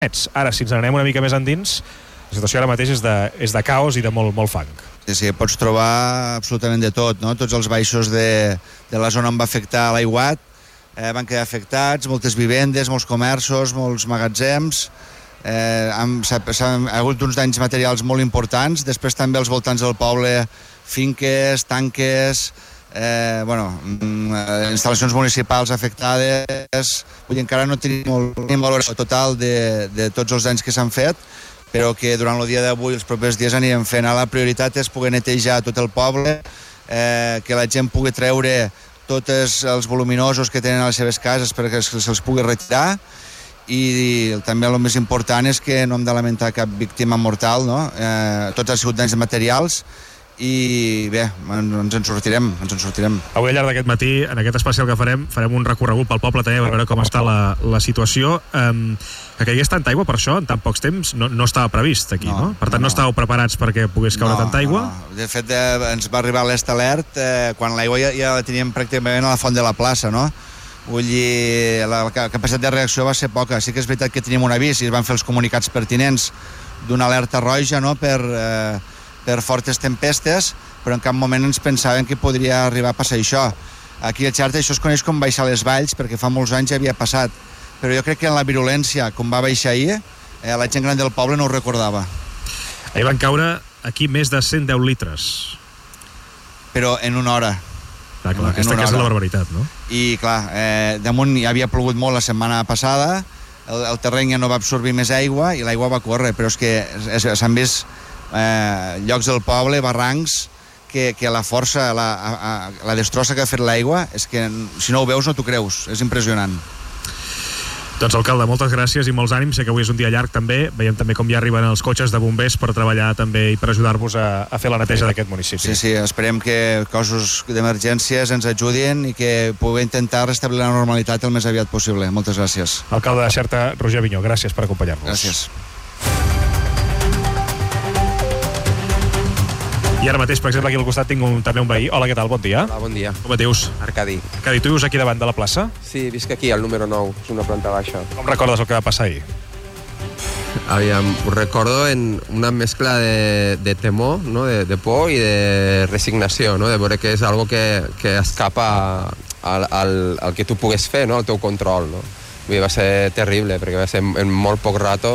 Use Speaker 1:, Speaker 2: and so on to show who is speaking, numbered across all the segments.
Speaker 1: Ara, si ens anem una mica més endins, la situació ara mateix és de caos i de molt fang.
Speaker 2: Sí, pots trobar absolutament de tot, no? Tots els baixos de la zona on va afectar l'aiguat van quedar afectats, moltes vivendes, molts comerços, molts magatzems. Ha hagut uns danys materials molt importants. Després també als voltants del poble, finques, tanques, instal·lacions municipals afectades. Vull dir, encara no tenim valoració total de tots els danys que s'han fet, però que durant el dia d'avui, els propers dies, anirem fent. La prioritat és poder netejar tot el poble, que la gent pugui treure tots els voluminosos que tenen a les seves cases perquè se'ls pugui retirar, i també el més important és que no hem de lamentar cap víctima mortal, no? Tots han sigut danys de materials, i bé, ens en sortirem.
Speaker 1: Avui al llarg d'aquest matí, en aquest especial que farem un recorregut pel poble també per veure com està la situació. Que caigués tanta aigua, per això, en tan pocs temps, no estava previst aquí, no? Per tant, no estàveu preparats perquè pogués caure tanta aigua?
Speaker 2: No. De fet, ens va arribar l'est alert quan l'aigua ja la teníem pràcticament a la font de la plaça, no? Vull dir, la capacitat de reacció va ser poca. Sí que és veritat que teníem un avís i es van fer els comunicats pertinents d'una alerta roja, no?, per fortes tempestes, però en cap moment ens pensàvem que podria arribar a passar això. Aquí a Xerta això es coneix com baixar les valls, perquè fa molts anys ja havia passat, però jo crec que en la virulència, com va baixar ahir, la gent gran del poble no ho recordava.
Speaker 1: Ahir van caure aquí més de 110 litres.
Speaker 2: Però en una hora.
Speaker 1: Clar, aquesta que és la barbaritat, no?
Speaker 2: I clar, damunt ja havia plogut molt la setmana passada, el terreny ja no va absorbir més aigua i l'aigua va córrer, però és que s'han vist llocs del poble, barrancs, que la força, la destrossa que ha fet l'aigua, és que si no ho veus no t'ho creus, és impressionant.
Speaker 1: Doncs, alcalde, moltes gràcies i molts ànims. Sé que avui és un dia llarg també, veiem també com ja arriben els cotxes de bombers per treballar també i per ajudar-vos a fer la neteja d'aquest municipi.
Speaker 2: Sí, esperem que cossos d'emergències ens ajudin i que puguem intentar restablir la normalitat el més aviat possible. Moltes gràcies.
Speaker 1: Alcalde de Xerta, Roger Avinyó, gràcies per acompanyar-nos.
Speaker 2: Gràcies.
Speaker 1: I ara mateix, per exemple, aquí al costat tinc també un veí. Hola, què tal? Bon dia.
Speaker 3: Hola, bon dia.
Speaker 1: Com et dius?
Speaker 3: Arcadi.
Speaker 1: Arcadi, tu vius aquí davant de la plaça?
Speaker 3: Sí, visc aquí, al número 9, és una planta baixa.
Speaker 1: Com recordes el que va passar ahir?
Speaker 3: Aviam, ho recordo en una mescla de temor, no? de por i de resignació, no? De veure que és algo que escapa al que tu pugues fer, no? Al teu control. No? Vull dir, va ser terrible, perquè va ser en molt poc rato.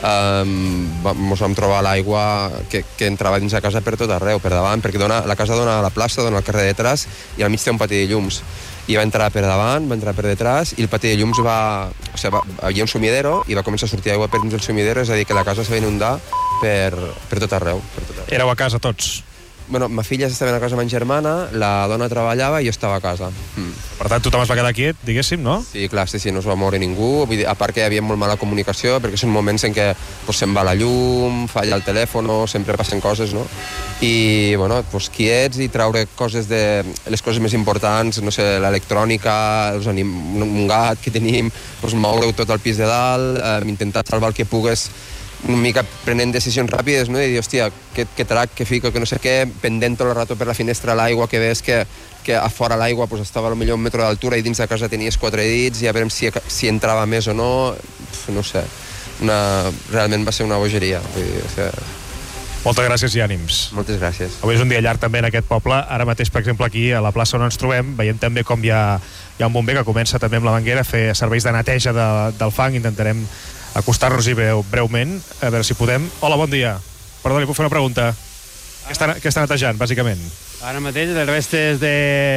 Speaker 3: Ens vam trobar l'aigua que entrava dins la casa per tot arreu, per davant, perquè la casa dona a la plaça, dona al carrer de detrás, i al mig té un pati de llums, i va entrar per davant, va entrar per detrás, i el pati de llums havia un sumidero i va començar a sortir aigua per dins del sumidero, és a dir, que la casa s'ha inundar per tot arreu.
Speaker 1: Éreu a casa tots?
Speaker 3: Bueno, ma filla estava a casa amb ma germana, la dona treballava i jo estava a casa.
Speaker 1: Per tant, tothom es va quedar quiet, diguéssim, no?
Speaker 3: Sí, clar, sí, no es va moure ningú. Vull dir, a part que hi havia molt mala comunicació, perquè són moments en què se'n va la llum, falla el telèfon, sempre passen coses, no? I, bueno, quiets i traure les coses més importants, no sé, l'electrònica, un gat que tenim, moure-ho tot al pis de dalt, intentar salvar el que pugues, una mica prenent decisions ràpides, no? I dir, hòstia, que trac, que fico, que no sé què, pendent tot el rato per la finestra l'aigua, que ves que a fora l'aigua estava potser 1 metre d'altura i dins de casa tenies 4 dits, i a veure si entrava més o no, no sé. Realment va ser una bogeria. Vull dir,
Speaker 1: moltes gràcies i ànims.
Speaker 3: Moltes gràcies.
Speaker 1: Avui és un dia llarg també en aquest poble. Ara mateix, per exemple, aquí a la plaça on ens trobem, veiem també com hi ha un bomber que comença també amb la manguera a fer serveis de neteja del fang. Intentarem acostar-nos-hi breument, a veure si podem. Hola, bon dia. Perdó, li puc fer una pregunta? Què està netejant, bàsicament?
Speaker 4: Ara mateix les restes de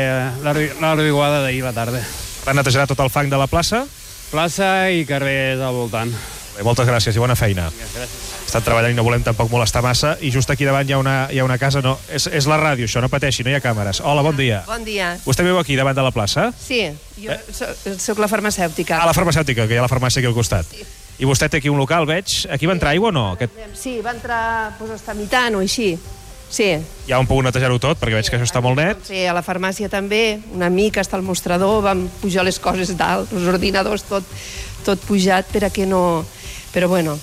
Speaker 4: la riguada d'ahir a la tarda.
Speaker 1: Va netejar tot el fang de la plaça?
Speaker 4: Plaça i carrers al voltant.
Speaker 1: Bé, moltes gràcies i bona feina.
Speaker 4: Gràcies.
Speaker 1: Estan treballant i no volem tampoc molestar massa, i just aquí davant hi ha una casa, no, és la ràdio això, no pateixi, no hi ha càmeres. Hola, bon dia.
Speaker 5: Bon dia.
Speaker 1: Vostè viu aquí davant de la plaça?
Speaker 5: Sí, jo soc la farmacèutica.
Speaker 1: Ah, la farmacèutica, que hi ha la farmàcia aquí al costat.
Speaker 5: Sí.
Speaker 1: I vostè té aquí un local, veig. Aquí va entrar aigua o no?
Speaker 5: Sí, va entrar hasta mitant o així. Sí.
Speaker 1: Ja hem pogut netejar-ho tot, perquè veig que això està molt net.
Speaker 5: Sí, a la farmàcia també, una mica està al mostrador, vam pujar les coses dalt, els ordinadors, tot pujat per a que no... Però bueno,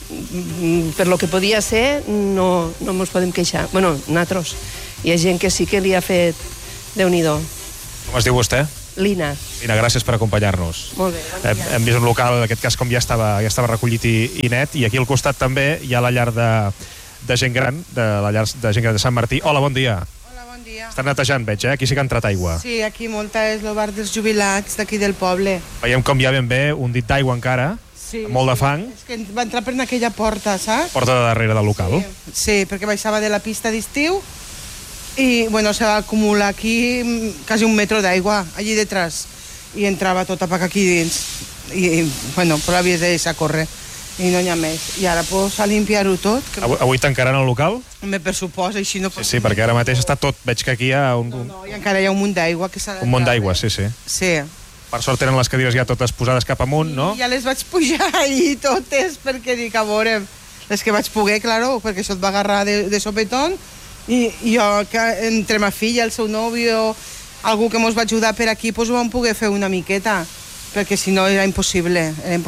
Speaker 5: per lo que podia ser, no ens podem queixar. Bueno, nosaltres. Hi ha gent que sí que li ha fet Déu-n'hi-do.
Speaker 1: Com es diu vostè?
Speaker 5: Lina.
Speaker 1: Lina, gràcies per acompanyar-nos.
Speaker 5: Molt bé, bon dia.
Speaker 1: Hem vist un local, en aquest cas, com ja estava recollit i net, i aquí al costat també hi ha la llar de gent gran, la llar de gent gran de Sant Martí. Hola, bon dia.
Speaker 6: Hola, bon dia.
Speaker 1: Estan netejant, veig, Aquí sí que ha entrat aigua.
Speaker 6: Sí, aquí molta és el bar dels jubilats d'aquí del poble.
Speaker 1: Veiem com hi ha ben bé un dit d'aigua encara,
Speaker 6: Sí,
Speaker 1: molt de fang.
Speaker 6: És que va entrar per aquella porta, saps?
Speaker 1: Porta de darrere del local.
Speaker 6: Sí, perquè baixava de la pista d'estiu i, bueno, se va acumular aquí quasi 1 metro d'aigua, allí detrás, i entrava tota per aquí dins. I, bueno, però havies de deixar córrer i no n'hi ha més. I ara pues, a limpiar-ho tot. Que...
Speaker 1: Avui tancaran el local?
Speaker 6: Me pressuposa, així no...
Speaker 1: Sí, perquè ara mateix està tot, veig que aquí hi ha
Speaker 6: No, i encara hi ha un munt d'aigua que s'ha de...
Speaker 1: un munt d'aigua, sí.
Speaker 6: Sí.
Speaker 1: Per sort tenen les cadires ja totes posades cap amunt, no?
Speaker 6: Ja les vaig pujar ahir totes, perquè dic, a veure, les que vaig poder, claro, perquè això et va agarrar de sopetón, i jo, que entre ma filla, el seu nòvio, algú que mos va ajudar per aquí, doncs ho vam poder fer una miqueta, perquè si no era impossible.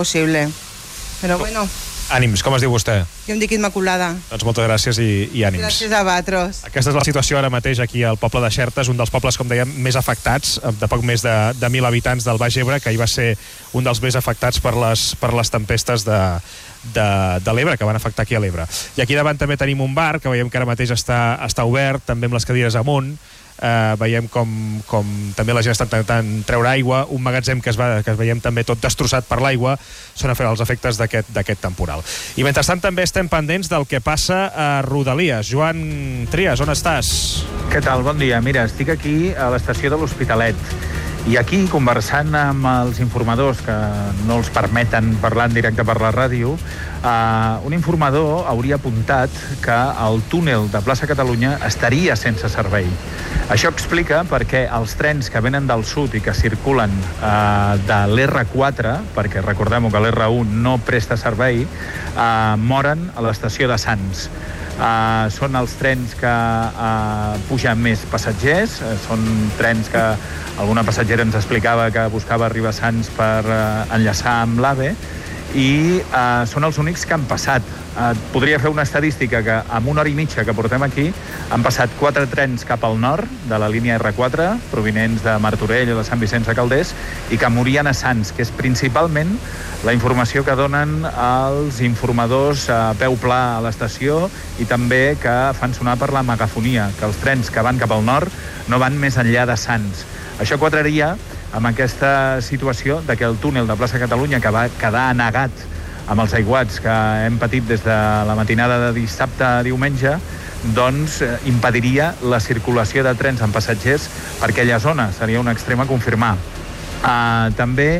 Speaker 6: Però bueno...
Speaker 1: Ànims, com es diu vostè?
Speaker 6: Jo em dic Immaculada.
Speaker 1: Doncs moltes gràcies i ànims.
Speaker 6: Gràcies a vosaltres.
Speaker 1: Aquesta és la situació ara mateix aquí al poble de Xerta, un dels pobles, com dèiem, més afectats, de poc més de 1.000 habitants del Baix Ebre, que hi va ser un dels més afectats per les tempestes de l'Ebre, que van afectar aquí a l'Ebre. I aquí davant també tenim un bar, que veiem que ara mateix està obert, també amb les cadires amunt. Veiem com també la gent està intentant treure aigua, un magatzem que veiem també tot destrossat per l'aigua, són els efectes d'aquest temporal. I mentrestant també estem pendents del que passa a Rodalies. Joan Trias, on estàs?
Speaker 7: Què tal? Bon dia. Mira, estic aquí a l'estació de l'Hospitalet i aquí, conversant amb els informadors que no els permeten parlar en directe per la ràdio, un informador hauria apuntat que el túnel de Plaça Catalunya estaria sense servei. Això explica perquè els trens que venen del sud i que circulen de l'R4, perquè recordem que l'R1 no presta servei, moren a l'estació de Sants. Són els trens que pugen més passatgers, són trens que alguna passatgera ens explicava que buscava arribar a Sants per enllaçar amb l'AVE, i són els únics que han passat. Podria fer una estadística que en 1 hora i mitja que portem aquí han passat 4 trens cap al nord de la línia R4 provinents de Martorell o de Sant Vicenç de Calders i que morien a Sants, que és principalment la informació que donen els informadors a peu pla a l'estació i també que fan sonar per la megafonia, que els trens que van cap al nord no van més enllà de Sants. Això quadraria amb aquesta situació de que el túnel de Plaça Catalunya, que va quedar anegat amb els aiguats que hem patit des de la matinada de dissabte a diumenge, doncs impediria la circulació de trens amb passatgers per aquella zona. Seria un extrem a confirmar. També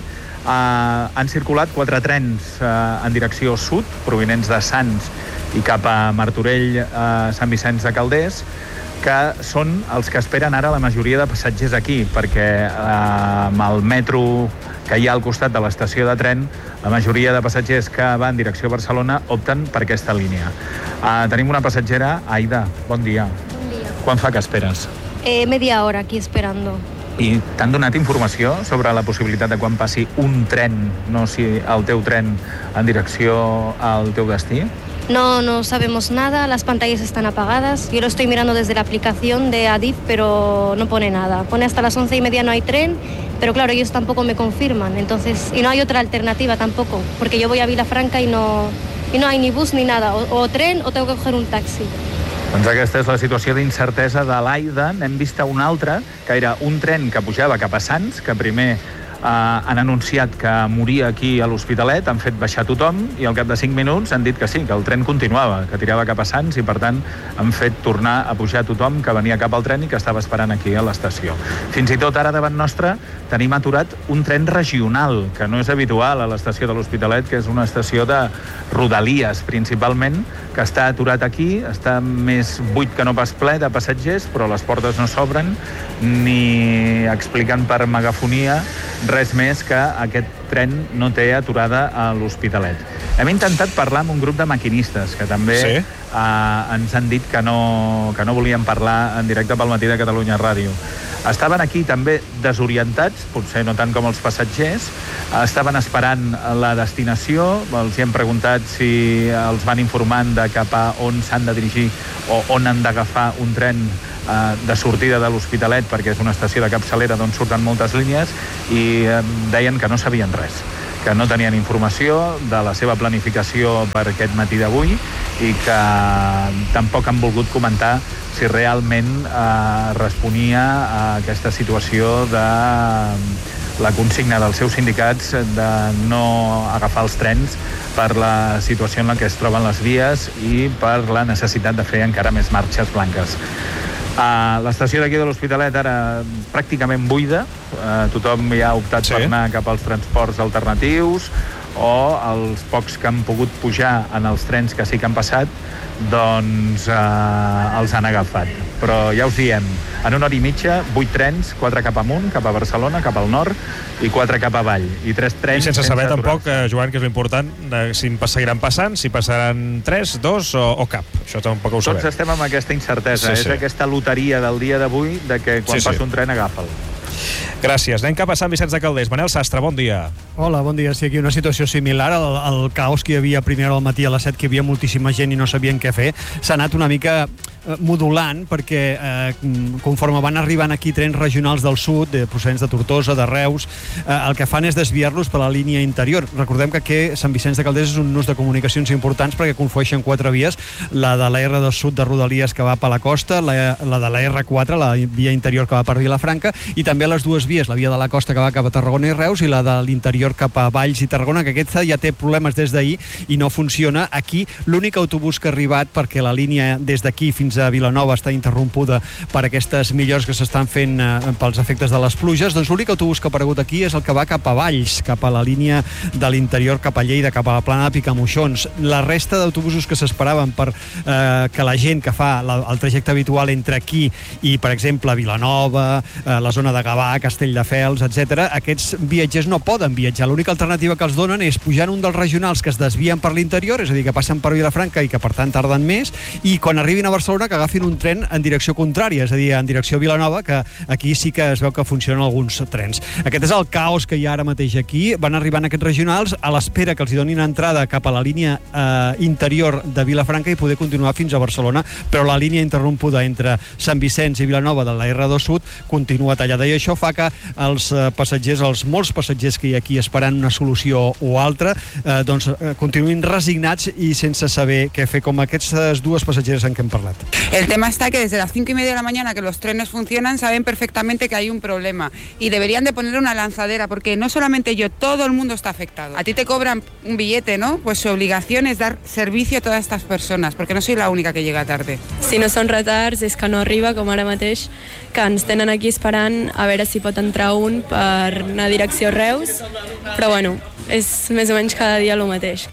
Speaker 7: han circulat 4 trens en direcció sud, provinents de Sants i cap a Martorell, Sant Vicenç de Calders, que són els que esperen ara la majoria de passatgers aquí, perquè amb el metro que hi ha al costat de l'estació de tren, la majoria de passatgers que van en direcció a Barcelona opten per aquesta línia. Tenim una passatgera, Aida, bon dia.
Speaker 8: Bon dia.
Speaker 7: Quan fa que esperes?
Speaker 8: Media hora aquí esperando.
Speaker 7: I t'han donat informació sobre la possibilitat de quan passi un tren, no si el teu tren, en direcció al teu destí?
Speaker 8: No sabemos nada, las pantallas están apagadas. Yo lo estoy mirando desde la aplicación de Adif, pero no pone nada. Pone hasta las 11:30 no hay tren, pero claro, ellos tampoco me confirman. Entonces, y no hay otra alternativa tampoco, porque yo voy a Vilafranca y no hay ni bus ni nada. O tren o tengo que coger un taxi.
Speaker 7: Doncs aquesta és la situació d'incertesa de l'Aida. N'hem vist una altra, que era un tren que pujava cap a Sants, que primer han anunciat que moria aquí a l'Hospitalet, han fet baixar tothom i al cap de 5 minuts han dit que sí, que el tren continuava, que tirava cap a Sants i per tant han fet tornar a pujar tothom que venia cap al tren i que estava esperant aquí a l'estació. Fins i tot ara davant nostre tenim aturat un tren regional, que no és habitual a l'estació de l'Hospitalet, que és una estació de Rodalies principalment, que està aturat aquí, està més buit que no pas ple de passatgers, però les portes no s'obren, ni expliquen per megafonia res més que aquest tren no té aturada a l'Hospitalet. Hem intentat parlar amb un grup de maquinistes que també ens han dit que no volien parlar en directe pel Matí de Catalunya Ràdio. Estaven aquí també desorientats, potser no tant com els passatgers, estaven esperant la destinació, els hem preguntat si els van informant de cap a on s'han de dirigir o on han d'agafar un tren de sortida de l'Hospitalet, perquè és una estació de capçalera d'on surten moltes línies, i deien que no sabien res, que no tenien informació de la seva planificació per aquest matí d'avui i que tampoc han volgut comentar si realment responia a aquesta situació de la consigna dels seus sindicats de no agafar els trens per la situació en la que es troben les vies i per la necessitat de fer encara més marxes blanques. L'estació d'aquí de l'Hospitalet ara pràcticament buida, tothom ja ha optat per anar cap als transports alternatius o els pocs que han pogut pujar en els trens que sí que han passat, doncs els han agafat. Però ja us diem, en una hora i mitja, 8 trens, 4 cap amunt, cap a Barcelona, cap al nord, i 4 cap avall. I 3 trens
Speaker 1: I sense saber tampoc, Joan, que és l'important, si seguiran passant, si passaran 3, 2 o cap. Això tampoc ho sabem.
Speaker 7: Tots estem amb aquesta incertesa. És aquesta loteria del dia d'avui de que quan passa un tren agafa'l.
Speaker 1: Gràcies. Anem cap a Sant Vicenç de Calders. Manel Sastre, bon dia.
Speaker 9: Hola, bon dia. Sí, aquí una situació similar al caos que hi havia a primera hora del matí a les 7, que hi havia moltíssima gent i no sabien què fer. S'ha anat una mica modulant perquè conforme van arribant aquí trens regionals del sud, procedents de Tortosa, de Reus, el que fan és desviar-los per la línia interior. Recordem que aquí Sant Vicenç de Calders és un nus de comunicacions importants perquè conflueixen 4 vies, la de la R2 Sud de Rodalies que va per la costa, la de la R4, la via interior que va per Vilafranca, i també les dues vies, la via de la costa que va cap a Tarragona i Reus i la de l'interior cap a Valls i Tarragona, que aquesta ja té problemes des d'ahir i no funciona. Aquí l'únic autobús que ha arribat, perquè la línia des d'aquí fins a Vilanova està interrompuda per aquestes millores que s'estan fent pels efectes de les pluges, doncs l'únic autobús que ha aparegut aquí és el que va cap a Valls, cap a la línia de l'interior, cap a Lleida, cap a la plana de Picamoixons. La resta d'autobusos que s'esperaven per que la gent que fa el trajecte habitual entre aquí i, per exemple, Vilanova, la zona de Gavà, Castelldefels, etc., aquests viatgers no poden viatjar. L'única alternativa que els donen és pujar un dels regionals que es desvien per l'interior, és a dir, que passen per Vilafranca i que per tant tarden més, i quan arribin a Barcelona que agafin un tren en direcció contrària, és a dir, en direcció a Vilanova, que aquí sí que es veu que funcionen alguns trens. Aquest és el caos que hi ha ara mateix aquí. Van arribant aquests regionals a l'espera que els hi donin entrada cap a la línia interior de Vilafranca i poder continuar fins a Barcelona, però la línia interrompuda entre Sant Vicenç i Vilanova de la R2 Sud continua tallada, i això fa que els passatgers, els molts passatgers que hi ha aquí esperant una solució o altra, doncs continuïn resignats y sense saber què fer, com aquestes dues passatgeres en què hem parlat.
Speaker 10: El tema está que desde las 5:30 de la mañana que los trenes funcionan, saben perfectamente que hay un problema y deberían de poner una lanzadera, porque no solamente yo, todo el mundo está afectado. A ti te cobran un billete, ¿no? Pues su obligación es dar servicio a todas estas personas, porque no soy la única que llega tarde.
Speaker 11: Si no són retards, és que no arriba, com ara mateix, que ens tenen aquí esperant a veure si pot entrar un per anar a direcció Reus, però bueno, és més o menys cada dia el mateix.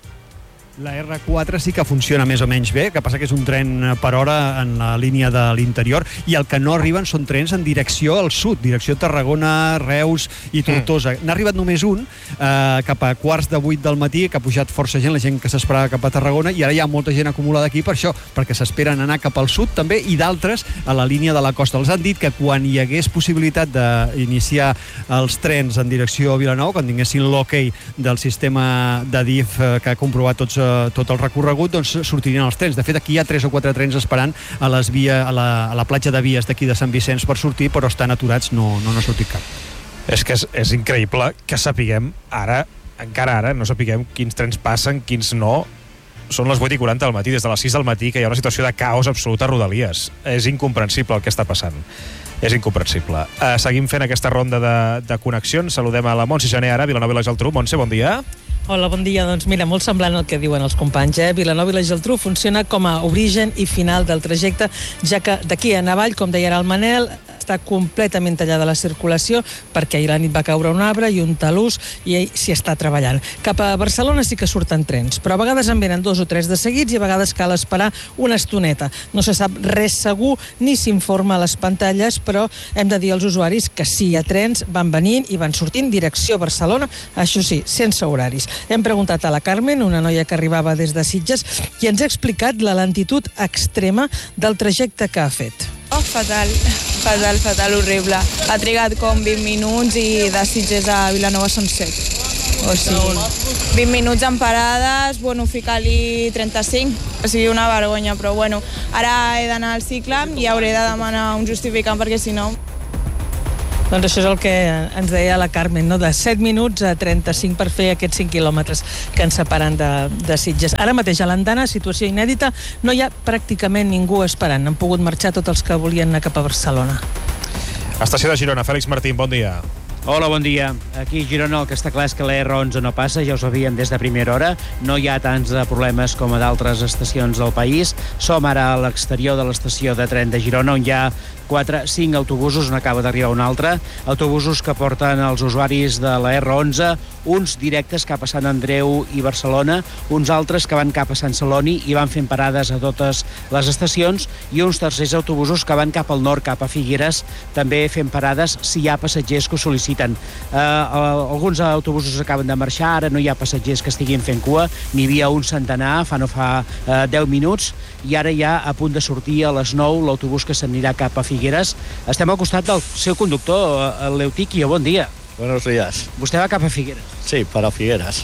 Speaker 9: La R4 sí que funciona més o menys bé, que passa que és un tren per hora en la línia de l'interior, i el que no arriben són trens en direcció al sud, direcció Tarragona, Reus i Tortosa. N'ha arribat només un, cap a 7:45 del matí, que ha pujat força gent, la gent que s'esperava cap a Tarragona, i ara hi ha molta gent acumulada aquí per això, perquè s'esperen anar cap al sud també, i d'altres a la línia de la costa. Els han dit que quan hi hagués possibilitat d'iniciar els trens en direcció a Vilanova, quan tinguessin l'ok del sistema d'Adif que ha comprovat tot el recorregut, doncs sortirien els trens. De fet, aquí hi ha 3 o 4 trens esperant a la platja de vies d'aquí de Sant Vicenç per sortir, però estan aturats, no ha sortit cap.
Speaker 1: És que és increïble que sapiguem encara ara, no sapiguem quins trens passen, quins no. Són les 8:40 del matí, des de les 6 del matí, que hi ha una situació de caos absolut a Rodalies. És incomprensible el que està passant. És incomprensible. Seguim fent aquesta ronda de connexions. Saludem a la Montse Gené ara, Vilanova i la Geltrú. Montse, bon dia.
Speaker 12: Hola, bon dia. Doncs mira, molt semblant al que diuen els companys. Vilanova i la Geltrú funciona com a origen i final del trajecte, ja que d'aquí en avall, com deia ara el Manel, està completament tallada la circulació perquè ahir la nit va caure un arbre i un talús i s'hi està treballant. Cap a Barcelona sí que surten trens, però a vegades en venen 2 o 3 de seguits i a vegades cal esperar una estoneta. No se sap res segur ni s'informa a les pantalles, però hem de dir als usuaris que sí, hi ha trens, van venint i van sortint direcció a Barcelona, això sí, sense horaris. Hem preguntat a la Carmen, una noia que arribava des de Sitges, i ens ha explicat la lentitud extrema del trajecte que ha fet.
Speaker 13: fatal, horrible. Ha trigat com 20 minuts i de Sitges a Vilanova són 7. O sigui, 20 minuts en parades, ficar-li 35. O sigui, una vergonya, però ara he d'anar al cicle i hauré de demanar un justificant perquè si no...
Speaker 12: Doncs això és el que ens deia la Carmen, no? De 7 minuts a 35 per fer aquests 5 quilòmetres que ens separen de Sitges. Ara mateix a l'Andana, situació inèdita, no hi ha pràcticament ningú esperant. Han pogut marxar tots els que volien anar cap a Barcelona.
Speaker 1: Estació de Girona, Fèlix Martín, bon dia.
Speaker 4: Hola, bon dia. Aquí a Girona el que està clar és que la R11 no passa, ja ho sabíem des de primera hora. No hi ha tants problemes com a d'altres estacions del país. Som ara a l'exterior de l'estació de tren de Girona, on hi ha 4-5 autobusos, on acaba d'arribar un altre. Autobusos que porten els usuaris de la R11, uns directes cap a Sant Andreu i Barcelona, uns altres que van cap a Sant Celoni i van fent parades a totes les estacions, i uns tercers autobusos que van cap al nord, cap a Figueres, també fent parades si hi ha passatgers que ho sol·liciten. Alguns autobusos acaben de marxar, ara no hi ha passatgers que estiguin fent cua, n'hi havia un centenar fa 10 minuts, i ara ja a punt de sortir a les 9 l'autobús que s'anirà cap a Figueres. Estem al costat del seu conductor, el Leutiquio, bon dia.
Speaker 14: Buenos días.
Speaker 4: Vostè va cap a Figueres?
Speaker 14: Sí, para Figueres.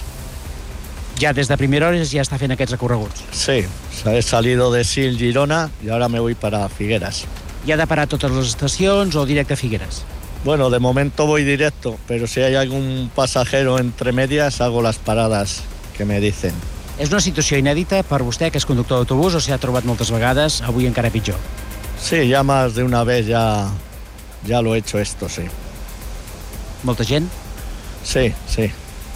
Speaker 4: Ja des de primera hora ja està fent aquests recorreguts?
Speaker 14: Sí, he salido de Sil, Girona, y ahora me voy para Figueres.
Speaker 4: ¿Y ha de parar todas las estacions o directe a Figueres?
Speaker 14: Bueno, de momento voy directo, pero si hay algún pasajero entre medias, hago las paradas que me dicen.
Speaker 4: És una situació inèdita per vostè, que és conductor d'autobús, o s'hi ha trobat moltes vegades, avui encara pitjor?
Speaker 14: Sí, ya más de una vez ya lo he hecho esto, sí.
Speaker 4: Molta gent?
Speaker 14: Sí, sí.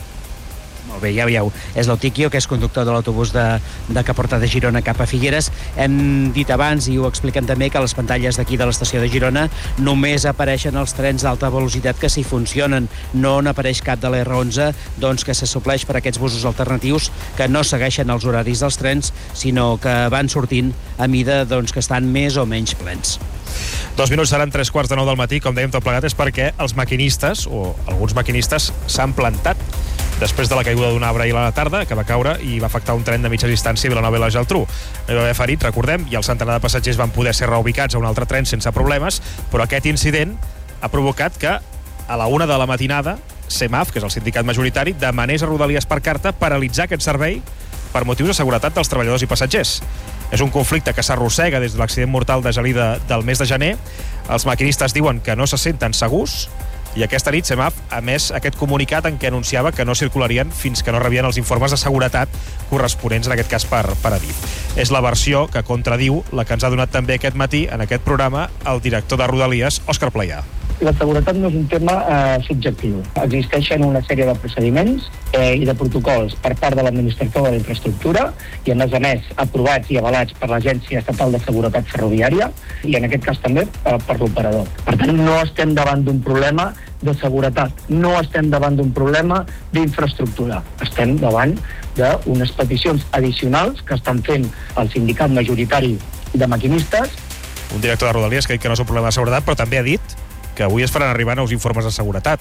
Speaker 4: Molt bé, ja veieu. És l'Eutiquio, que és conductor de l'autobús que porta de Girona cap a Figueres. Hem dit abans, i ho expliquen també, que a les pantalles d'aquí de l'estació de Girona només apareixen els trens d'alta velocitat que s'hi funcionen. No n'apareix cap de l'R11, doncs, que se supleix per aquests busos alternatius que no segueixen els horaris dels trens, sinó que van sortint a mida que estan més o menys plens.
Speaker 1: 2 minuts seran 3:15 del matí, com dèiem tot plegat, és perquè els maquinistes, o alguns maquinistes, s'han plantat després de la caiguda d'un arbre ahir a la tarda, que va caure i va afectar un tren de mitja distància a Vilanova i la Geltrú. No hi va haver ferits, recordem, i el centenar de passatgers van poder ser reubicats a un altre tren sense problemes, però aquest incident ha provocat que a la 1 de la matinada CEMAF, que és el sindicat majoritari, demanés a Rodalies per carta paralitzar aquest servei per motius de seguretat dels treballadors i passatgers. És un conflicte que s'arrossega des de l'accident mortal de Gelida del mes de gener. Els maquinistes diuen que no se senten segurs, i aquesta nit CEMAF ha emès aquest comunicat en què anunciava que no circularien fins que no rebien els informes de seguretat corresponents, en aquest cas per Adif. És la versió que contradiu la que ens ha donat també aquest matí en aquest programa el director de Rodalies, Òscar Playà.
Speaker 15: La seguretat no és un tema subjectiu. Existeixen una sèrie de procediments i de protocols per part de l'administració de la infraestructura i, a més, aprovats i avalats per l'Agència Estatal de Seguretat Ferroviària i, en aquest cas, també per l'operador. Per tant, no estem davant d'un problema de seguretat, no estem davant d'un problema d'infraestructura. Estem davant d'unes peticions addicionals que estan fent el sindicat majoritari de maquinistes.
Speaker 1: Un director de Rodalies que ha dit que no és un problema de seguretat, però també ha dit que avui es faran arribar nous informes de seguretat.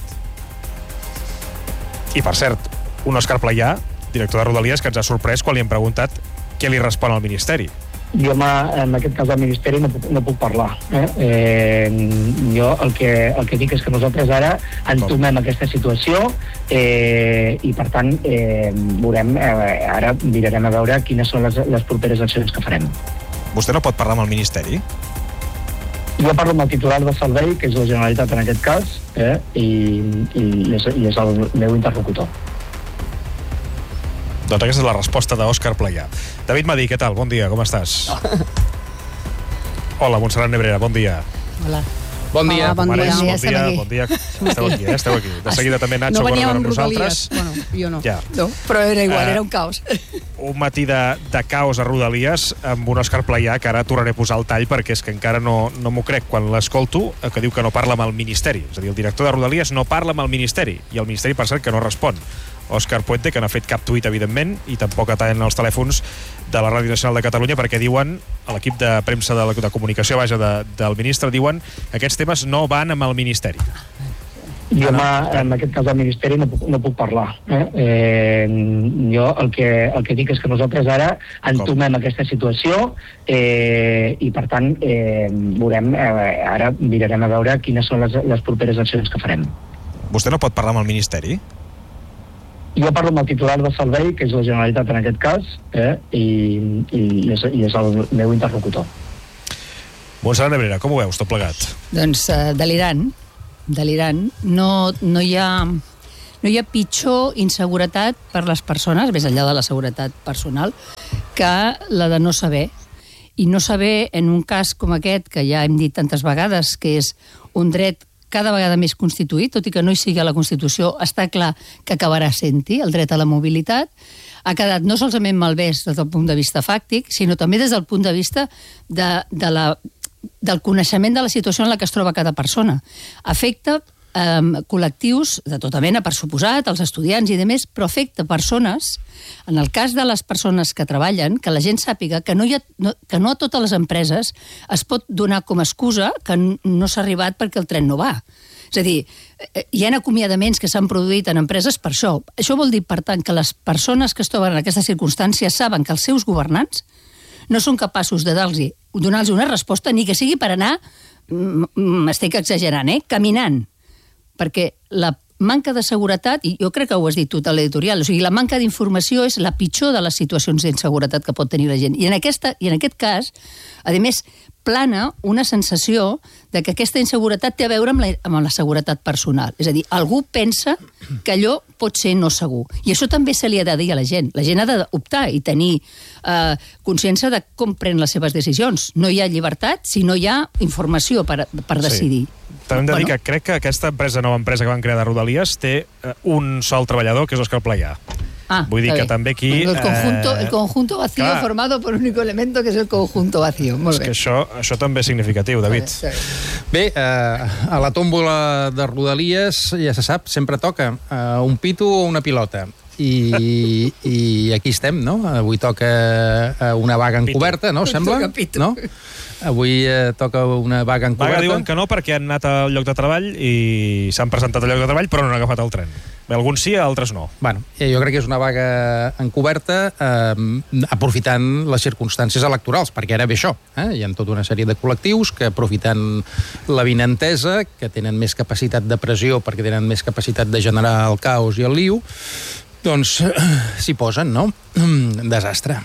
Speaker 1: I, per cert, un Òscar Playà, director de Rodalies, que ens ha sorprès quan li hem preguntat què li respon al Ministeri.
Speaker 15: Jo, en aquest cas del Ministeri, no puc parlar. Jo el que dic és que nosaltres ara entomem aquesta situació i, per tant, veurem, ara mirarem a veure quines són les properes accions que farem.
Speaker 1: Vostè no pot parlar amb el Ministeri?
Speaker 15: Jo parlo amb el titular de servei, que és la Generalitat en aquest cas, i és el meu interlocutor.
Speaker 1: Doncs aquesta és la resposta d'Òscar Playà. David Madí, què tal? Bon dia, com estàs? Hola, Montserrat Nebrera, bon dia.
Speaker 16: Hola.
Speaker 1: Bon dia.
Speaker 16: Bon
Speaker 1: dia. Esteu aquí. De seguida també Nacho Gordon amb nosaltres.
Speaker 16: Bueno, jo no.
Speaker 1: Ja.
Speaker 16: No, però era igual, era un caos.
Speaker 1: Un matí de caos a Rodalies amb un Òscar Playà, que ara tornaré a posar el tall perquè és que encara no m'ho crec quan l'escolto, que diu que no parla amb el Ministeri. És a dir, el director de Rodalies no parla amb el Ministeri, i el Ministeri, per cert, que no respon. Òscar Puente, que no ha fet cap tuit, evidentment, i tampoc atenen els telèfons de la Ràdio Nacional de Catalunya, perquè diuen, a l'equip de premsa de comunicació, del ministre, diuen que aquests temes no van amb el Ministeri.
Speaker 15: Jo, en aquest cas del Ministeri, no puc parlar. Jo el que dic és que nosaltres ara entomem aquesta situació i, per tant, veurem, ara mirarem a veure quines són les properes accions que farem.
Speaker 17: Vostè no pot parlar amb el Ministeri?
Speaker 15: Jo parlo amb el titular del servei, que és la Generalitat en aquest cas, i és el meu interlocutor.
Speaker 1: Montserrat Nebrera, com ho veus, tot plegat?
Speaker 16: Doncs delirant. No hi ha pitjor inseguretat per les persones, més enllà de la seguretat personal, que la de no saber. I no saber, en un cas com aquest, que ja hem dit tantes vegades, que és un dret cada vegada més constituït, tot i que no hi sigui a la Constitució, està clar que acabarà sent-hi, el dret a la mobilitat, ha quedat no solament malvès des del punt de vista fàctic, sinó també des del punt de vista del coneixement de la situació en la que es troba cada persona. Afecta col·lectius de tota mena, per suposat, els estudiants i demés, però afecta persones, en el cas de les persones que treballen, que la gent sàpiga que no a totes les empreses es pot donar com a excusa que no s'ha arribat perquè el tren no va. És a dir, hi ha acomiadaments que s'han produït en empreses per això. Això vol dir, per tant, que les persones que es troben en aquestes circumstàncies saben que els seus governants no són capaços de donar-los una resposta, ni que sigui per anar, m'estic exagerant, caminant. Perquè la manca de seguretat, i jo crec que ho has dit tu a l'editorial, o sigui, la manca d'informació és la pitjor de les situacions d'inseguretat que pot tenir la gent. I en aquest cas, a més, plana una sensació de que aquesta inseguretat té a veure amb la seguretat personal. És a dir, algú pensa que allò pot ser no segur. I això també se li ha de dir a la gent. La gent ha d'optar i tenir consciència de com pren les seves decisions. No hi ha llibertat si no hi ha informació per decidir.
Speaker 1: Sí. També hem de dir que crec que aquesta nova empresa que van crear de Rodalies té un sol treballador, que és l'Òscar Playà. Vull dir que també aquí...
Speaker 16: El conjunto vacío formado por un único elemento, que és el conjunto vacío. Molt bé.
Speaker 1: És que això també és significatiu, David.
Speaker 18: Bé, a la tómbola de Rodalies, ja se sap, sempre toca un pito o una pilota. I aquí estem, no? Avui toca una vaga encoberta, no? Sembla?
Speaker 16: Toca pito.
Speaker 18: No? Avui toca una vaga encoberta.
Speaker 1: Vaga diuen que no perquè han anat al lloc de treball i s'han presentat al lloc de treball però no han agafat el tren. Alguns sí, altres no.
Speaker 18: Bueno, jo crec que és una vaga encoberta aprofitant les circumstàncies electorals, perquè ara ve això. Hi ha tota una sèrie de col·lectius que aprofitant l'avinentesa, que tenen més capacitat de pressió perquè tenen més capacitat de generar el caos i el liu, doncs s'hi posen, no? Un desastre.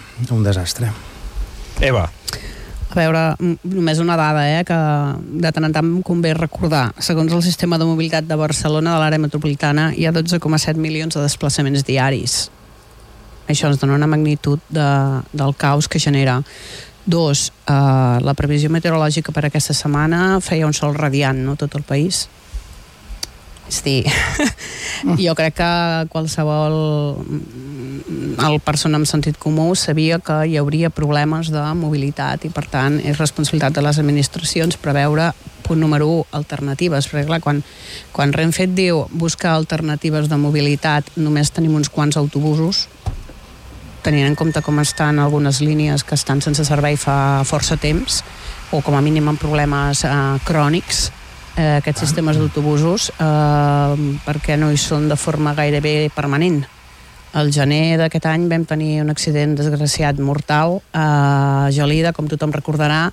Speaker 1: Eva.
Speaker 19: A veure, només una dada, que de tant en tant em convé recordar. Segons el sistema de mobilitat de Barcelona, de l'àrea metropolitana, hi ha 12,7 milions de desplaçaments diaris. Això ens dona una magnitud del caos que genera. 2, la previsió meteorològica per aquesta setmana feia un sol radiant, no?, tot el país. És a dir, jo crec que el persona amb sentit comú sabia que hi hauria problemes de mobilitat i, per tant, és responsabilitat de les administracions preveure, punt número 1, alternatives. Perquè, clar, quan Renfe et diu buscar alternatives de mobilitat, només tenim uns quants autobusos, tenint en compte com estan algunes línies que estan sense servei fa força temps, o com a mínim amb problemes crònics, aquests sistemes d'autobusos, perquè no hi són de forma gairebé permanent. Al gener d'aquest any vam tenir un accident desgraciat mortal a Gelida, com tothom recordarà.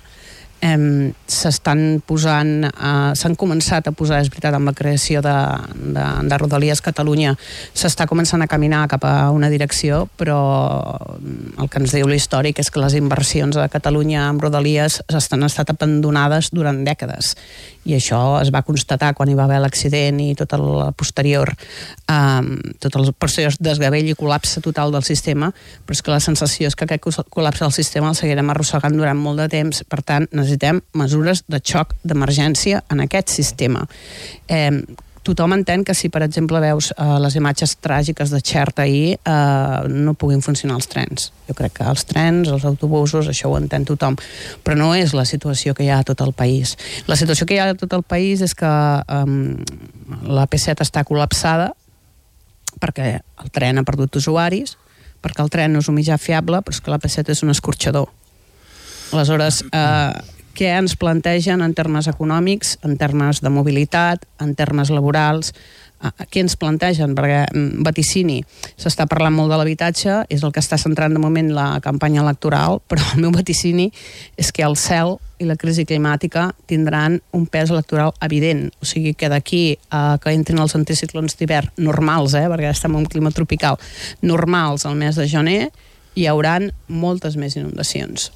Speaker 19: S'han començat a posar, és veritat, amb la creació de Rodalies Catalunya, s'està començant a caminar cap a una direcció, però el que ens diu l'històric és que les inversions a Catalunya amb Rodalies han estat abandonades durant dècades, i això es va constatar quan hi va haver l'accident i tot el posterior desgavell i col·lapse total del sistema, però és que la sensació és que aquest col·lapse del sistema el seguirem arrossegant durant molt de temps. Per tant, necessitem mesures de xoc d'emergència en aquest sistema. Tothom entén que si, per exemple, veus les imatges tràgiques de Xert ahir, no puguin funcionar els trens. Jo crec que els trens, els autobusos, això ho entén tothom. Però no és la situació que hi ha a tot el país. La situació que hi ha a tot el país és que la P7 està col·lapsada perquè el tren ha perdut usuaris, perquè el tren no és un mitjà fiable, però és que la P7 és un escorxador. Aleshores, què ens plantegen en termes econòmics, en termes de mobilitat, en termes laborals, què ens plantegen, perquè vaticini, s'està parlant molt de l'habitatge, és el que està centrant de moment la campanya electoral, però el meu vaticini és que el cel i la crisi climàtica tindran un pes electoral evident, o sigui que d'aquí que entrin els anticiclons d'hivern normals, perquè estem en un clima tropical, normals al mes de gener, hi hauran moltes més inundacions.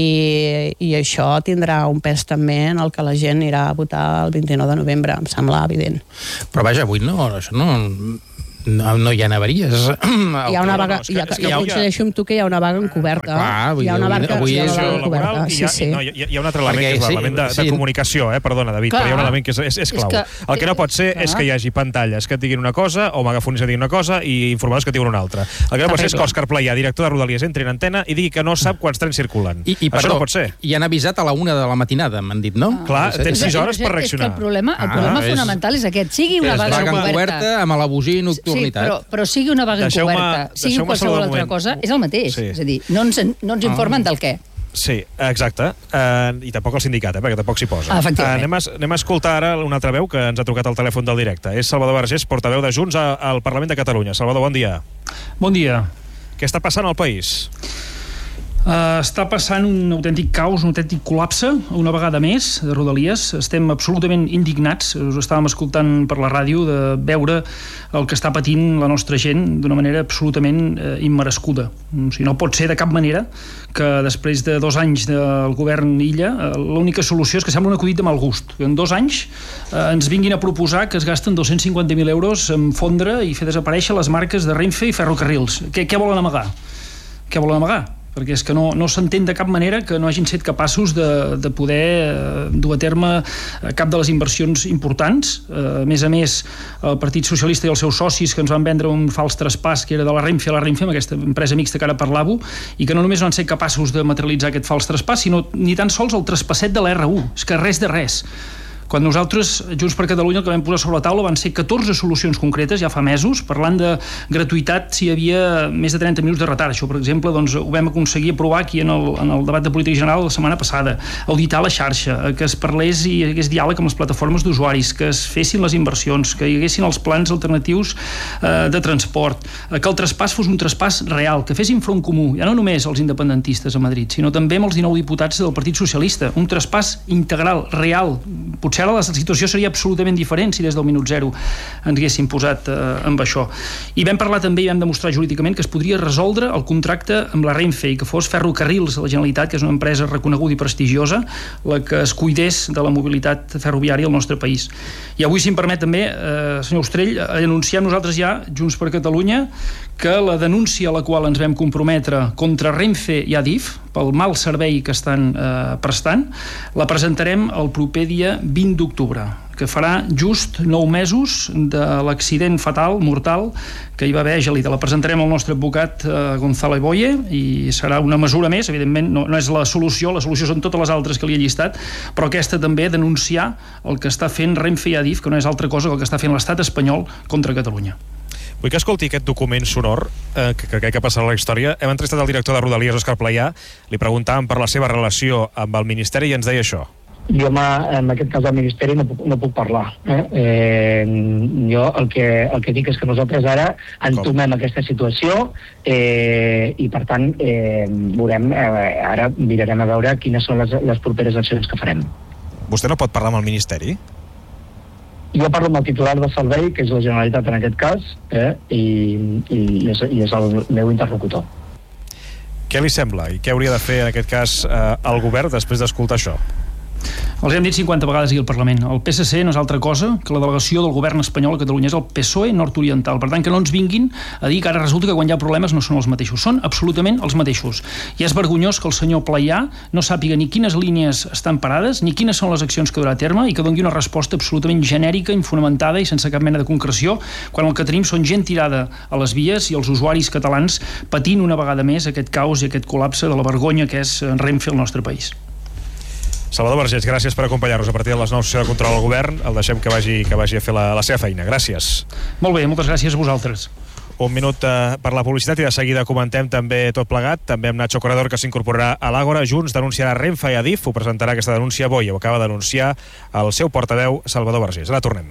Speaker 19: I això tindrà un pes també en el que la gent irà a votar el 29 de novembre, em sembla evident.
Speaker 18: Però vaja, avui això no hi ha neveries.
Speaker 19: Hi ha una vaga, coincideixo amb tu que hi ha una vaga encoberta. Hi ha una vaga encoberta.
Speaker 1: Hi ha un altre element que és l'element de comunicació, perdona, David, però hi ha un element que és clau. El que no pot ser és que hi hagi pantalles que et diguin una cosa o megafonis que et diguin una cosa i informadors que et diuen una altra. El que no pot ser és que Òscar Playà, director de Rodalies, entri en antena i digui que no sap quants trens circulen. Això no pot ser.
Speaker 18: I han avisat a la 1 de la matinada, m'han dit, no?
Speaker 1: Clar, tens 6 hores per reaccionar.
Speaker 16: El problema fonamental és aquest. Sigui una vaga encoberta
Speaker 18: amb alabusí i nocturnitat.
Speaker 16: Però sigui una vaga encoberta, sigui qualsevol altra cosa, és el mateix. És a dir, no ens informen del què.
Speaker 1: Sí, exacte. I tampoc el sindicat, perquè tampoc s'hi posa. Anem a escoltar ara una altra veu que ens ha trucat al telèfon del directe. És Salvador Vergés, portaveu de Junts al Parlament de Catalunya. Salvador, bon dia.
Speaker 20: Bon dia.
Speaker 1: Què està passant al país?
Speaker 20: Està passant un autèntic caos, un autèntic col·lapse, una vegada més, de Rodalies. Estem absolutament indignats, us estàvem escoltant per la ràdio, de veure el que està patint la nostra gent d'una manera absolutament immerescuda. O sigui, no pot ser de cap manera que després de 2 anys del govern Illa, l'única solució és que sembla un acudit de mal gust. En 2 anys ens vinguin a proposar que es gasten 250.000 euros en fondre i fer desaparèixer les marques de Renfe i Ferrocarrils. Què volen amagar? Què volen amagar? Perquè és que no s'entén de cap manera que no hagin set capaços de poder dur a terme cap de les inversions importants. A més, el Partit Socialista i els seus socis que ens van vendre un fals traspàs que era de la Renfe a la Renfe, amb aquesta empresa mixta que ara parlavo, i que no només no han set capaços de materialitzar aquest fals traspàs, sinó ni tan sols el traspasset de la R1. És que res de res. Quan nosaltres, Junts per Catalunya, el que vam posar sobre la taula van ser 14 solucions concretes, ja fa mesos, parlant de gratuïtat si hi havia més de 30 minuts de retard. Això, per exemple, doncs, ho vam aconseguir aprovar aquí en el debat de política general la setmana passada. Auditar la xarxa, que es parlés i hi hagués diàleg amb les plataformes d'usuaris, que es fessin les inversions, que hi haguessin els plans alternatius de transport, que el traspàs fos un traspàs real, que fessin front comú, ja no només els independentistes a Madrid, sinó també amb els 19 diputats del Partit Socialista. Un traspàs integral, real. Potser ara la situació seria absolutament diferent si des del minut zero ens haguéssim posat amb això. I vam parlar també i vam demostrar jurídicament que es podria resoldre el contracte amb la Renfe i que fos Ferrocarrils de la Generalitat, que és una empresa reconeguda i prestigiosa, la que es cuidés de la mobilitat ferroviària al nostre país. I avui, si em permet també, senyor Ostrell, anunciem nosaltres ja, Junts per Catalunya, que la denúncia a la qual ens vam comprometre contra Renfe i Adif, pel mal servei que estan prestant, la presentarem el proper dia 20 d'octubre, que farà just 9 mesos de l'accident fatal, mortal, que hi va haver a Gelida. La presentarem al nostre advocat Gonzalo Boye i serà una mesura més, evidentment no és la solució són totes les altres que li he llistat, però aquesta també, denunciar el que està fent Renfe i Adif, que no és altra cosa que el que està fent l'estat espanyol contra Catalunya.
Speaker 1: Vull que escolti aquest document sonor que crec que passarà a la història. Hem entrevistat el director de Rodalies, Òscar Playà, li preguntàvem per la seva relació amb el Ministeri i ens deia això.
Speaker 15: Jo, en aquest cas del Ministeri, no puc parlar. Jo el que dic és que nosaltres ara entomem aquesta situació i, per tant, veurem, ara mirarem a veure quines són les properes accions que farem.
Speaker 17: Vostè no pot parlar amb el Ministeri?
Speaker 15: Jo parlo amb el titular de servei, que és la Generalitat en aquest cas, i és el meu interlocutor.
Speaker 1: Què li sembla i què hauria de fer en aquest cas el govern després d'escoltar això?
Speaker 20: Els hem dit 50 vegades aquí al Parlament. El PSC no és altra cosa que la delegació del govern espanyol a Catalunya. És el PSOE nord-oriental. Per tant, que no ens vinguin a dir que ara resulta que quan hi ha problemes no són els mateixos. Són absolutament els mateixos. I és vergonyós que el senyor Playà no sàpiga ni quines línies estan parades, ni quines són les accions que durà a terme i que doni una resposta absolutament genèrica, infonamentada i sense cap mena de concreció, quan el que tenim són gent tirada a les vies i els usuaris catalans patint una vegada més aquest caos i aquest col·lapse de la vergonya que és Renfe al nostre país.
Speaker 1: Salvador Vergés, gràcies per acompanyar-nos a partir de les 9 sessió de control al govern. El deixem que vagi a fer la seva feina. Gràcies.
Speaker 20: Molt bé, moltes gràcies a vosaltres.
Speaker 1: Un minut per la publicitat i de seguida comentem també tot plegat, també amb Nacho Corredor, que s'incorporarà a l'Àgora. Junts denunciarà Renfe i Adif, ho presentarà aquesta denúncia avui, ho acaba d'anunciar el seu portaveu Salvador Vergés. Ara tornem.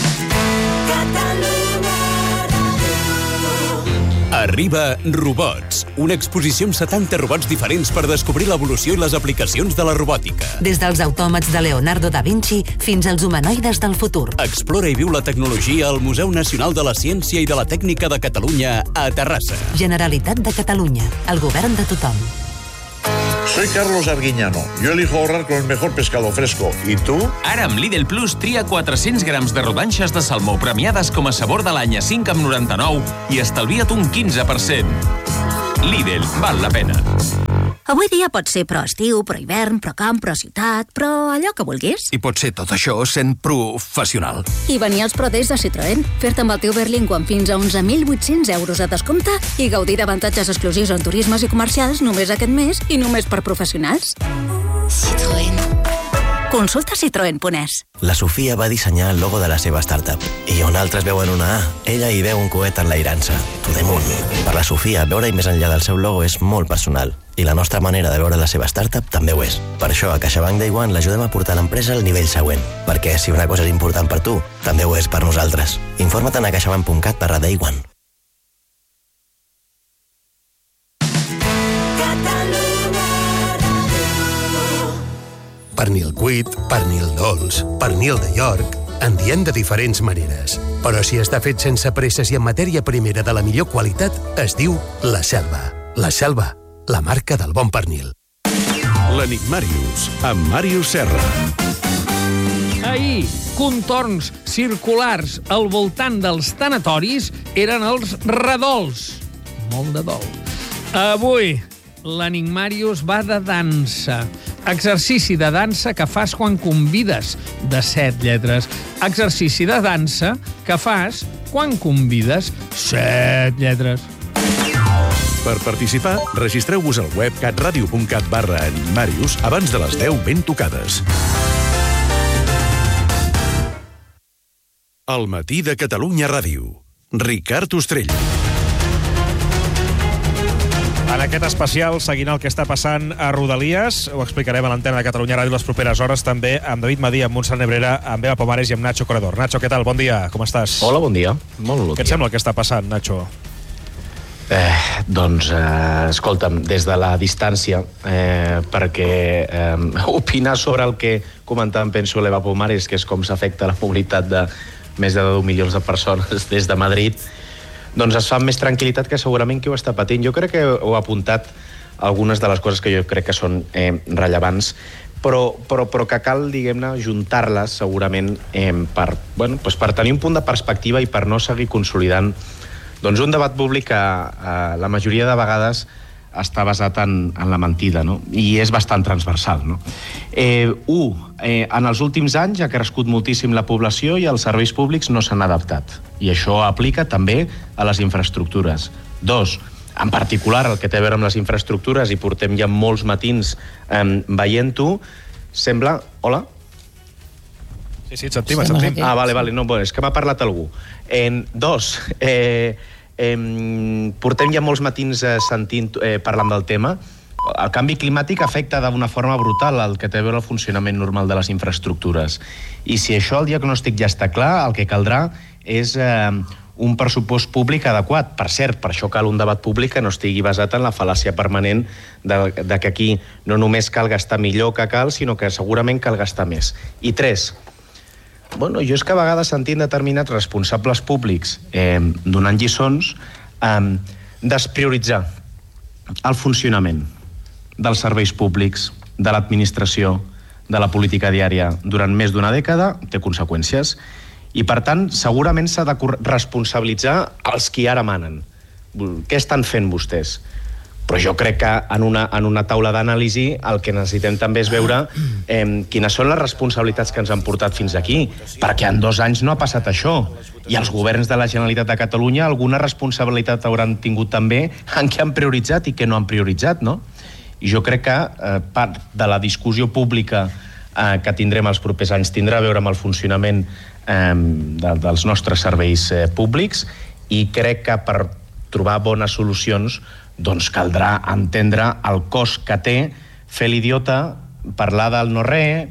Speaker 21: Arriba Robots, una exposició amb 70 robots diferents per descobrir l'evolució i les aplicacions de la robòtica.
Speaker 22: Des dels autòmats de Leonardo da Vinci fins als humanoides del futur.
Speaker 21: Explora i viu la tecnologia al Museu Nacional de la Ciència i de la Tècnica de Catalunya a Terrassa.
Speaker 22: Generalitat de Catalunya, el govern de tothom.
Speaker 23: Soy Carlos Arguiñano. Yo elijo ahorrar con el mejor pescado fresco. ¿Y tú?
Speaker 24: Ara amb Lidl Plus tria 400 grams de rodanxes de salmó premiades com a sabor de l'any a 5,99 i estalvia't un 15%. Lidl, val la pena.
Speaker 25: Avui dia pot ser pro estiu, pro hivern, pro camp, pro ciutat, pro allò que vulguis.
Speaker 26: I pot ser tot això sent professional.
Speaker 25: I venir als Pro Days de Citroën, fer-te amb el teu Berlingo amb fins a 11.800 euros de descompte i gaudir d'avantatges exclusius en turismes i comercials només aquest mes i només per professionals. Citroën. Consulta citroen.es.
Speaker 27: La Sofia va dissenyar el logo de la seva startup i on altres veuen una A, ella hi veu un coet enlairant-se, to the moon. Per la Sofia, veure-hi més enllà del seu logo és molt personal i la nostra manera de veure la seva startup també ho és. Per això, a CaixaBank Day One l'ajudem a portar l'empresa al nivell següent, perquè si una cosa és important per tu, també ho és per nosaltres. Informa't a caixabank.cat/Day One.
Speaker 28: Pernil cuit, pernil dolç, pernil de York... En diem de diferents maneres. Però si està fet sense presses i en matèria primera de la millor qualitat, es diu La Selva. La Selva, la marca del bon pernil.
Speaker 21: L'Enigmàrius, amb Màrius Serra.
Speaker 29: Ahir, contorns circulars al voltant dels tanatoris eren els redols. Molt de dol. Avui, l'Enigmàrius va de dansa. Exercici de dansa que fas quan convides, de 7 lletres. Exercici de dansa que fas quan convides, 7 lletres.
Speaker 21: Per participar, registreu-vos al web catradio.cat/Enigmàrius abans de les 10 ben tocades. El matí de Catalunya Ràdio. Ricard Ostrell.
Speaker 1: En aquest especial, seguint el que està passant a Rodalies, ho explicarem a l'antena de Catalunya Ràdio les properes hores, també amb David Madí, amb Montserrat Nebrera, amb Eva Pomares i amb Nacho Corredor. Nacho, què tal? Bon dia, com estàs?
Speaker 30: Hola, bon dia. Molt bon dia.
Speaker 1: Què et sembla el que està passant, Nacho?
Speaker 30: Escolta'm, des de la distància, perquè opinar sobre el que comentàvem, penso, l'Eva Pomares, que és com s'afecta la mobilitat de més de 10 milions de persones des de Madrid, doncs es fa amb més tranquil·litat que segurament qui ho està patint. Jo crec que heu apuntat algunes de les coses que jo crec que són rellevants, però que cal, diguem-ne, juntar-les segurament per tenir un punt de perspectiva i per no seguir consolidant doncs un debat públic que la majoria de vegades està basat en la mentida, no? I és bastant transversal, no? En els últims anys ha crescut moltíssim la població i els serveis públics no s'han adaptat. I això aplica també a les infraestructures. 2, en particular el que té a veure amb les infraestructures, i portem ja molts matins veient-ho, sembla... Hola?
Speaker 1: Sí, et sentim.
Speaker 30: Vale, no, és que m'ha parlat algú. 2, portem ja molts matins parlant del tema. El canvi climàtic afecta d'una forma brutal el que té a veure el funcionament normal de les infraestructures. I si això, el diagnòstic ja està clar, el que caldrà és un pressupost públic adequat. Per cert, per això cal un debat públic que no estigui basat en la fal·làcia permanent de que aquí no només cal gastar millor que cal, sinó que segurament cal gastar més. I 3, jo és que a vegades sentint determinats responsables públics donant lliçons, desprioritzar el funcionament dels serveis públics, de l'administració, de la política diària durant més d'una dècada, té conseqüències. I, per tant, segurament s'ha de responsabilitzar els qui ara manen. Què estan fent vostès? Però jo crec que en una taula d'anàlisi el que necessitem també és veure quines són les responsabilitats que ens han portat fins aquí, perquè en 2 anys no ha passat això. I els governs de la Generalitat de Catalunya alguna responsabilitat hauran tingut també en què han prioritzat i què no han prioritzat, no? I jo crec que part de la discussió pública que tindrem els propers anys tindrà a veure amb el funcionament dels nostres serveis públics i crec que per trobar bones solucions doncs caldrà entendre el cost que té fer l'idiota, parlar del no-res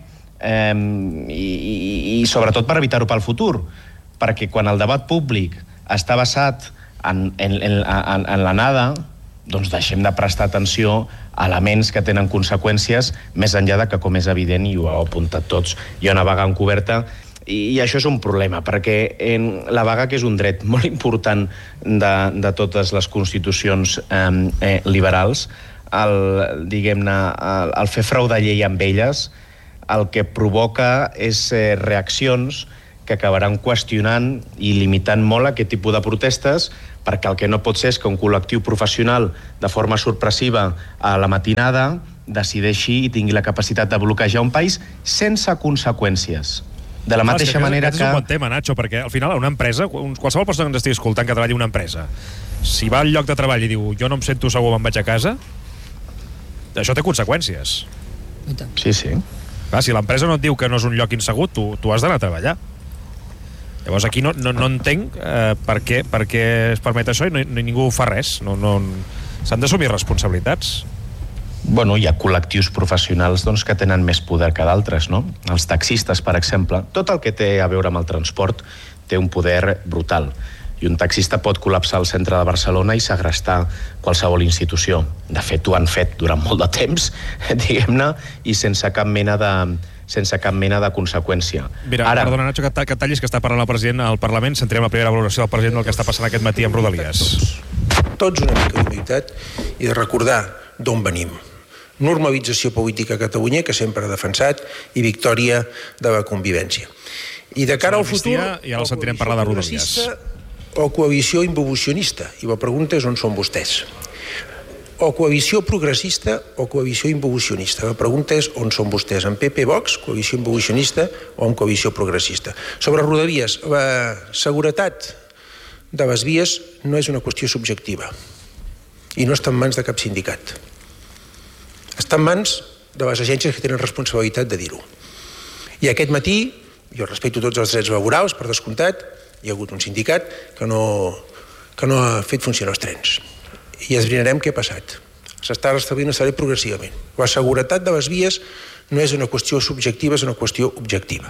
Speaker 30: i sobretot per evitar-ho pel futur, perquè quan el debat públic està basat en la nada, doncs deixem de prestar atenció a elements que tenen conseqüències més enllà de que, com és evident, i ho heu apuntat tots, hi ha una vaga encoberta i això és un problema, perquè la vaga, que és un dret molt important de totes les constitucions liberals, diguem-ne, el fer frau de llei amb elles, el que provoca és reaccions que acabaran qüestionant i limitant molt aquest tipus de protestes, perquè el que no pot ser és que un col·lectiu professional, de forma sorpressiva a la matinada, decideixi i tingui la capacitat de bloquejar un país sense conseqüències. De la mateixa manera que...
Speaker 1: És un bon tema, Nacho, perquè al final una empresa, qualsevol persona que ens estigui escoltant que treballi en una empresa, si va al lloc de treball i diu jo no em sento segur, me'n vaig a casa, això té conseqüències.
Speaker 30: Sí, sí.
Speaker 1: Clar, si l'empresa no et diu que no és un lloc insegur, tu has d'anar a treballar. Llavors aquí no entenc per què es permet això i ningú fa res. S'han d'assumir responsabilitats.
Speaker 30: Bueno, hi ha col·lectius professionals que tenen més poder que d'altres, no? Els taxistes, per exemple. Tot el que té a veure amb el transport té un poder brutal. I un taxista pot col·lapsar el centre de Barcelona i segrestar qualsevol institució. De fet, ho han fet durant molt de temps, diguem-ne, i sense cap mena de conseqüència.
Speaker 1: Mira, perdona, Nacho, que tallis, que està parlant el president al Parlament. Sentirem la primera valoració del president del que està passant aquest matí amb Rodalies.
Speaker 2: Tots una mica d'humilitat i de recordar d'on venim. Normalització política a Catalunya, que sempre ha defensat, i victòria de la convivència. I de cara al futur...
Speaker 1: I ara el sentirem parlar de Rodalies.
Speaker 2: O coalició involucionista. I la pregunta és on són vostès. O coalició progressista o coalició involucionista. La pregunta és on són vostès. En PP, Vox, coalició involucionista, o en coalició progressista. Sobre Rodalies, la seguretat de les vies no és una qüestió subjectiva i no està en mans de cap sindicat. Està en mans de les agències que tenen responsabilitat de dir-ho. I aquest matí, jo respecto tots els drets laborals, per descomptat, hi ha hagut un sindicat que no ha fet funcionar els trens. I esbrinarem què ha passat. S'està restablint el servei progressivament. La seguretat de les vies no és una qüestió subjectiva, és una qüestió objectiva.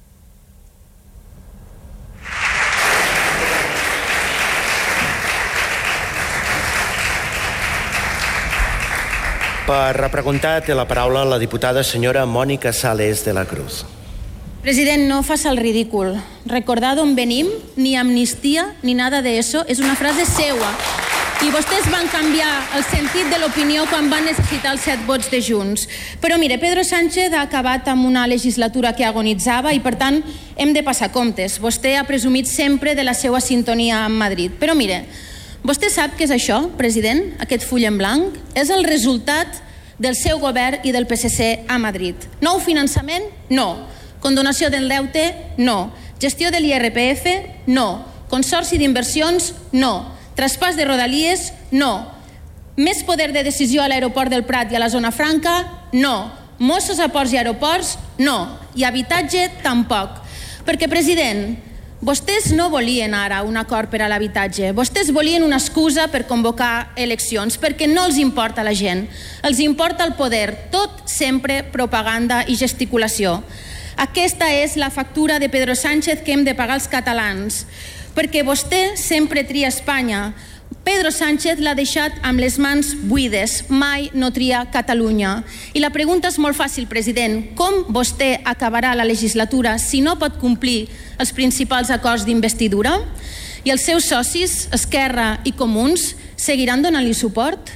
Speaker 3: Per repreguntar té la paraula la diputada senyora Mònica Sales de la Cruz.
Speaker 5: President, no faça el ridícul. Recordar d'on venim, ni amnistia, ni nada de eso, és una frase seua. I vostès van canviar el sentit de l'opinió quan van necessitar els 7 vots de Junts. Però mire, Pedro Sánchez ha acabat amb una legislatura que agonitzava i, per tant, hem de passar comptes. Vostè ha presumit sempre de la seva sintonia amb Madrid. Però mire, vostè sap què és això, president, aquest full en blanc? És el resultat del seu govern i del PSC a Madrid. Nou finançament? No. Condonació del deute? No. Gestió de l'IRPF? No. Consorci d'inversions? No. Traspàs de Rodalies? No. Més poder de decisió a l'aeroport del Prat i a la zona franca? No. Mossos a ports i aeroports? No. I habitatge? Tampoc. Perquè, president, vostès no volien ara un acord per a l'habitatge. Vostès volien una excusa per convocar eleccions, perquè no els importa la gent. Els importa el poder. Tot sempre propaganda i gesticulació. Aquesta és la factura de Pedro Sánchez que hem de pagar els catalans. Perquè vostè sempre tria Espanya. Pedro Sánchez l'ha deixat amb les mans buides. Mai no tria Catalunya. I la pregunta és molt fàcil, president. Com vostè acabarà la legislatura si no pot complir els principals acords d'investidura? I els seus socis, Esquerra i Comuns, seguiran donant-li suport?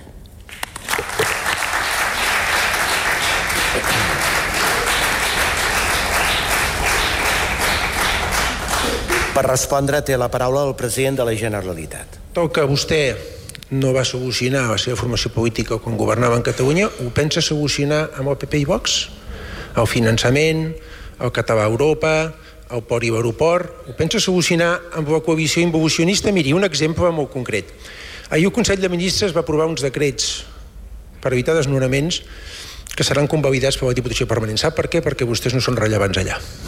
Speaker 3: Per respondre té la paraula el president de la Generalitat.
Speaker 2: El que vostè no va solucionar la seva formació política quan governava en Catalunya, ho pensa solucionar amb el PP i Vox? El finançament, el català a Europa, el port i l'aeroport, ho pensa solucionar amb la coalició involucionista? Miri, un exemple molt concret. Ahir el Consell de Ministres va aprovar uns decrets per evitar desnonaments que seran convalidats per la Diputació Permanent. Sap per què? Perquè vostès no són rellevants allà.